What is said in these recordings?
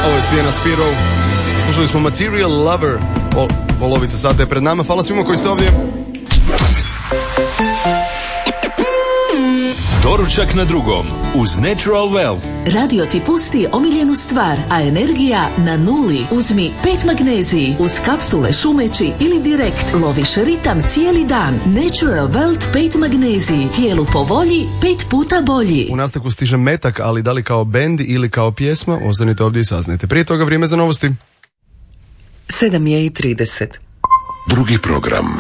Ovo je Sienna Spiro. Slušali smo Material Lover. Polovica sata je pred nama. Hvala svima koji ste ovdje. Doručak na drugom uz Natural Wealth. Radio ti pusti omiljenu stvar, a energija na nuli. Uzmi 5 magneziji uz kapsule šumeći ili direkt. Loviš ritam cijeli dan. Natural Wealth 5 magneziji. Tijelu po volji, 5 puta bolji. U nastavku stiže metak, ali da li kao bend ili kao pjesma, ostanite ovdje i saznajte. Prije toga vrijeme za novosti. 7:30. Drugi program.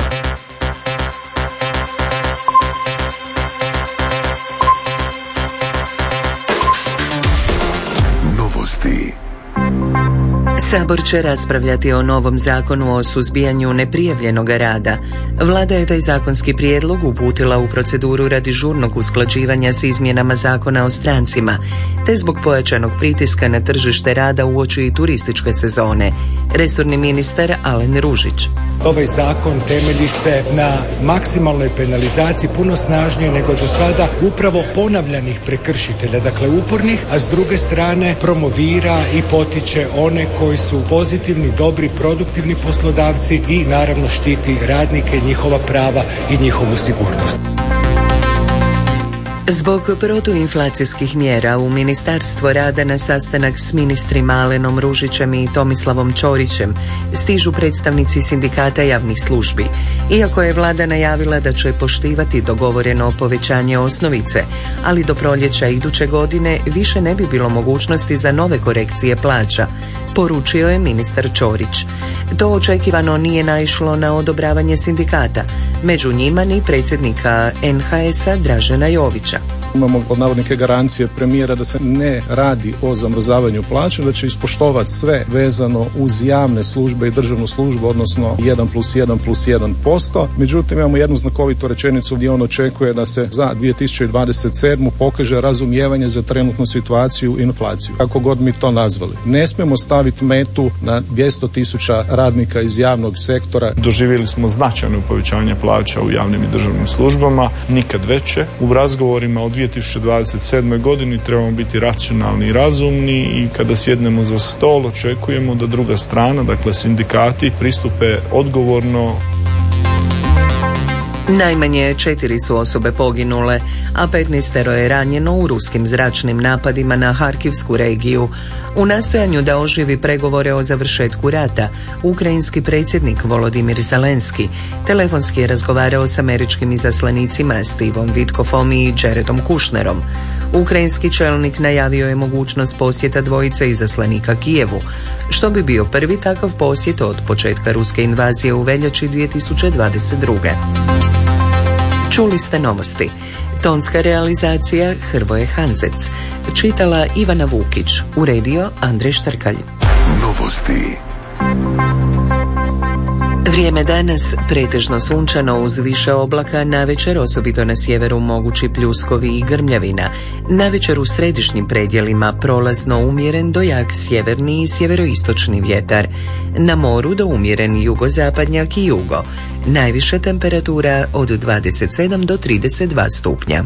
Sabor će raspravljati o novom zakonu o suzbijanju neprijavljenog rada. Vlada je taj zakonski prijedlog uputila u proceduru radi žurnog usklađivanja s izmjenama zakona o strancima, te zbog pojačanog pritiska na tržište rada uoči turističke sezone. Resorni ministar Alen Ružić. Ovaj zakon temelji se na maksimalnoj penalizaciji, puno snažnije nego do sada, upravo ponavljanih prekršitelja, dakle upornih, a s druge strane promovira i potiče one koji su pozitivni, dobri, produktivni poslodavci i naravno štiti radnike, njihova prava i njihovu sigurnost. Zbog protuinflacijskih mjera u Ministarstvo rada na sastanak s ministrima Alenom Ružićem i Tomislavom Ćorićem stižu predstavnici sindikata javnih službi. Iako je vlada najavila da će poštivati dogovoreno povećanje osnovice, ali do proljeća iduće godine više ne bi bilo mogućnosti za nove korekcije plaća, poručio je ministar Ćorić. To očekivano nije naišlo na odobravanje sindikata, među njima ni predsjednika NHS-a Dražena Jovića. Imamo pod navodnike garancije premijera da se ne radi o zamrzavanju plaća, da će ispoštovati sve vezano uz javne službe i državnu službu, odnosno 1+1+1%. Međutim, imamo jednu znakovitu rečenicu gdje on očekuje da se za 2027. pokaže razumijevanje za trenutnu situaciju i inflaciju. Kako god mi to nazvali. Ne smijemo staviti metu na 200.000 radnika iz javnog sektora. Doživjeli smo značajno povećanje plaća u javnim i državnim službama, nikad veće. U razgovorima o 2027. godini trebamo biti racionalni i razumni i kada sjednemo za stol očekujemo da druga strana, dakle sindikati, pristupe odgovorno. Najmanje 4 su osobe poginule, a 15 je ranjeno u ruskim zračnim napadima na Harkivsku regiju. U nastojanju da oživi pregovore o završetku rata, ukrajinski predsjednik Volodimir Zelenski telefonski je razgovarao s američkim izaslanicima Stevom Witkofom i Jaredom Kushnerom. Ukrajinski čelnik najavio je mogućnost posjeta dvojice izaslanika Kijevu, što bi bio prvi takav posjet od početka ruske invazije u veljači 2022. Čuli ste novosti. Tonska realizacija Hrvoje Hanzec. Čitala Ivana Vukić. Uredio Andrej Štrkalj. Novosti. Vrijeme danas pretežno sunčano uz više oblaka, navečer osobito na sjeveru mogući pljuskovi i grmljavina. Navečer u središnjim predjelima prolazno umjeren do jak sjeverni i sjeveroistočni vjetar. Na moru do umjeren jugozapadnjak i jugo. Najviše temperatura od 27 do 32 stupnja.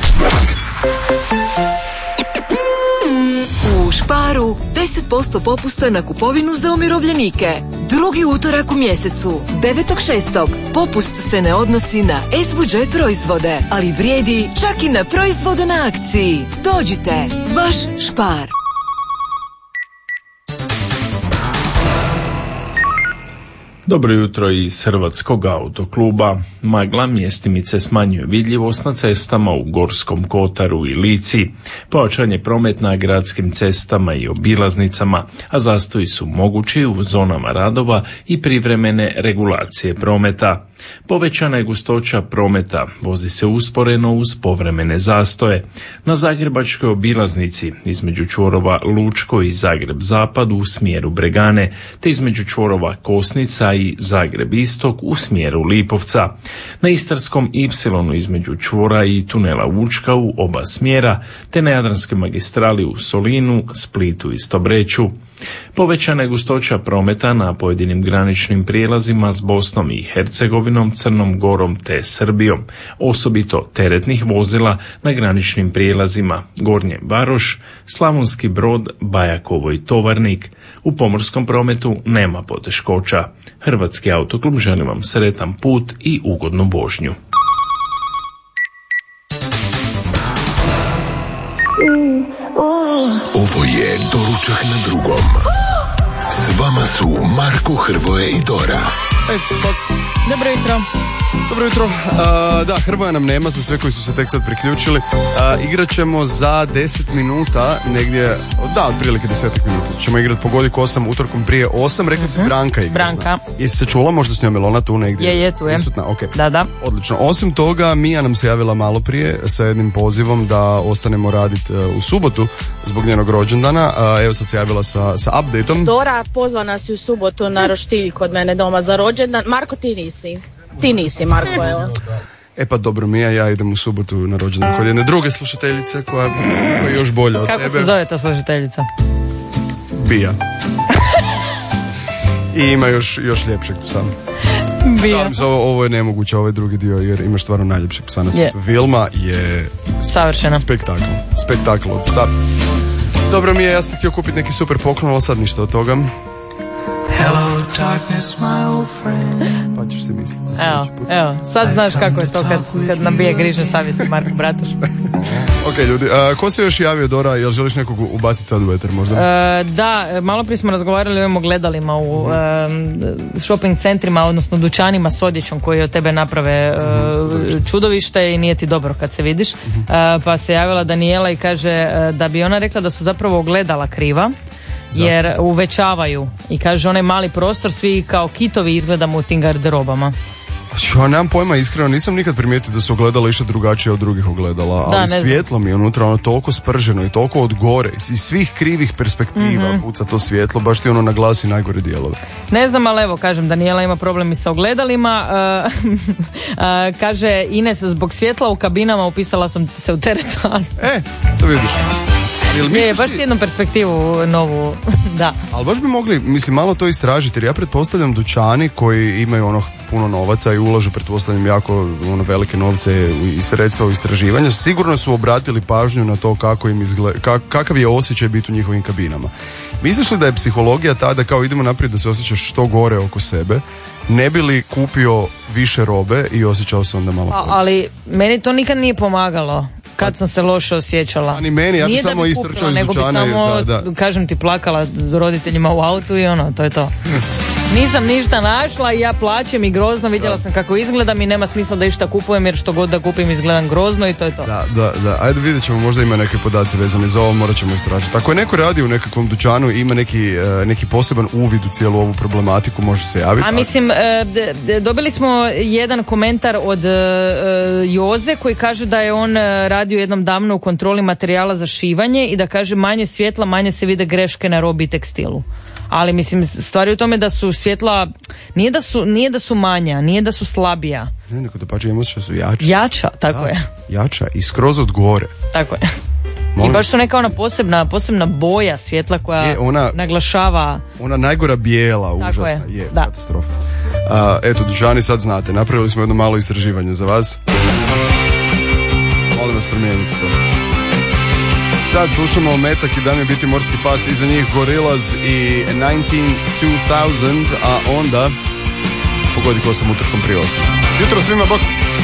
U Sparu 10% popusta na kupovinu za umirovljenike. Drugi utorak u mjesecu, 9.6. Popust se ne odnosi na S-budžet proizvode, ali vrijedi čak i na proizvode na akciji. Dođite, vaš Spar. Dobro jutro iz Hrvatskog autokluba. Magla mjestimice smanjuje vidljivost na cestama u Gorskom kotaru i Lici. Pojačan je promet na gradskim cestama i obilaznicama, a zastoji su mogući u zonama radova i privremene regulacije prometa. Povećana je gustoća prometa, vozi se usporeno uz povremene zastoje. Na zagrebačkoj obilaznici između čvorova Lučko i Zagreb Zapad u smjeru Bregane, te između čvorova Kosnica i Zagreb Istok u smjeru Lipovca. Na Istarskom Y između čvora i tunela Učka u oba smjera, te na Jadranskoj magistrali u Solinu, Splitu i Stobreću. Povećana je gustoća prometa na pojedinim graničnim prijelazima s Bosnom i Hercegovinom Hercegovinom, Crnom Gorom te Srbijom, osobito teretnih vozila na graničnim prijelazima Gornje Varoš, Slavonski Brod, Bajakovo i Tovarnik. U pomorskom prometu nema poteškoća. Hrvatski autoklub želi vam sretan put i ugodnu vožnju. Ovo je Doručak na drugom. S vama su Marko, Hrvoje i Dora. Dobro jutro. Dobro jutro. Da, Hrvoja nam nema, za sve koji su se tek sad priključili. Igrat ćemo za 10 minuta, negdje, da, otprilike 10 minuta. Ćemo igrati Pogodi osam utorkom prije 8. Rekli si Branka igra. Branka. Jesi se čula možda s njom, je ona tu negdje? Je, tu je. Prisutna? Okay. Da. Odlično. Osim toga, Mija nam se javila malo prije sa jednim pozivom da ostanemo raditi u subotu zbog njenog rođendana. Evo sad se javila sa updateom. Dora, pozvana si u subotu na roštilj kod mene doma za rođendan. Marko, ti nisi. Ti nisi, Marko, evo. E pa dobro, Mija, ja idem u subotu na rođendan kod jedne druge slušateljice koja je još bolja od tebe. Kako se zove ta slušateljica? Bija. I ima još ljepšeg psa. Bija. Ovo je nemoguće, ovo je drugi dio, jer imaš stvarno najljepšeg psa na svijetu. Vilma je savršena. Spektakl od psa. Dobro, Mija, ja sam htio kupiti neki super poklon, ali sad ništa od toga. Hello darkness, my old friend. Pa ćeš si misliti. Evo, sad znaš kako je to kad nam bije grižne savjesti, Marko Bratoš. Ok, ljudi, ko se još javio, Dora, jel želiš nekog ubaciti sad u eter možda? Da, malo prije smo razgovarali o ovim ogledalima u shopping centrima, odnosno dućanima s odjećom koji od tebe naprave čudovište i nije ti dobro kad se vidiš. Pa se javila Daniela i kaže da bi ona rekla da su zapravo ogledala kriva. Jer uvećavaju i kaže onaj mali prostor, svi kao kitovi izgledamo u tim garderobama. Ja nemam pojma, iskreno nisam nikad primijetio da su ogledala išta drugačije od drugih ogledala, ali svjetlo mi je unutra ono toliko sprženo i toliko od gore, iz svih krivih perspektiva puca to svjetlo, baš ti ono naglasi najgore dijelove. Ne znam, ali evo, kažem, Daniela ima problem i sa ogledalima. Kaže Ines, zbog svjetla u kabinama upisala sam se u teretanu. To vidiš. Je, baš jednu perspektivu novu, da. Ali baš bi mogli, malo to istražiti, jer ja pretpostavljam dućani koji imaju puno novaca i ulažu, pretpostavljam, jako velike novce i sredstva u istraživanje, sigurno su obratili pažnju na to kako im kakav je osjećaj biti u njihovim kabinama. Misliš li da je psihologija ta da kao idemo naprijed da se osjećaš što gore oko sebe, ne bi li kupio više robe i osjećao se onda malo bolje? Ali meni to nikad nije pomagalo. Kad sam se loše osjećala. Ni meni, ja bi samo istrčao iz dućana. Nego bi samo, kažem ti, plakala roditeljima u autu i to je to. Nisam ništa našla i ja plaćem i grozno, vidjela sam kako izgledam i nema smisla da išta kupujem jer što god da kupim izgledam grozno i to je to. Da, ajde vidjet ćemo, možda ima neke podaci vezane za ovo, morat ćemo istražiti. Ako je neko radi u nekakvom dućanu i ima neki poseban uvid u cijelu ovu problematiku, može se javiti. A mislim, dobili smo jedan komentar od Joze koji kaže da je on radio jednom davno u kontroli materijala za šivanje i da kaže manje svjetla, manje se vide greške na robi i tekstilu. Ali mislim, stvar je u tome da su svjetla, nije da su manja, nije da su slabija. Ne, nego da pače emocija su jača. Jača, tako je. Jača i skroz od gore. Tako je. I baš su neka ona posebna boja svjetla koja naglašava. Ona najgora bijela, užasna, je katastrofa. Eto, dućani, sad znate, napravili smo jedno malo istraživanje za vas. Molim vas, promijenite to. Sad slušamo Metak i Da mi biti morski pas, iza njih Gorillaz i 192000, a onda Pogodi ko sam utorkom prije 8. Jutro svima, bok!